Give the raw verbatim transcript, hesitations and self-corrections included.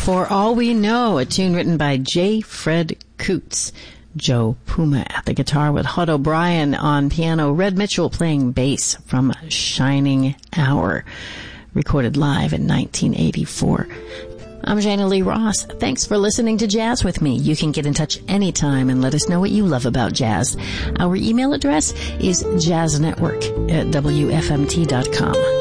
For All We Know, a tune written by J. Fred Coots. Joe Puma at the guitar with Hud O'Brien on piano, Red Mitchell playing bass from Shining Hour, recorded live in nineteen eighty-four. I'm Jana Lee Ross. Thanks for listening to Jazz with me. You can get in touch anytime and let us know what you love about jazz. Our email address is jazznetwork at W F M T dot com.